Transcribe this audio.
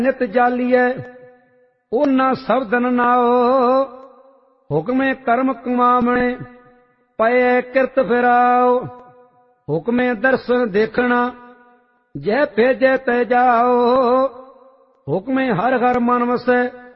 ਨਿਤ ਜਾਲੀਐ ਉਹਨਾਂ ਸ਼ਬਦਨ ਨਾਉ। ਹੁਕਮੇ ਕਰਮ ਕਮਾਵਣੇ ਪਏ ਕਿਰਤ ਫਿਰਾਓ। ਹੁਕਮੇ ਦਰਸ਼ਨ ਦੇਖਣਾ ਜੈ ਭੇਜੈ ਤੈ ਜਾਓ। ਹੁਕਮੇ ਹਰ ਹਰ ਮਨ ਵਸੈ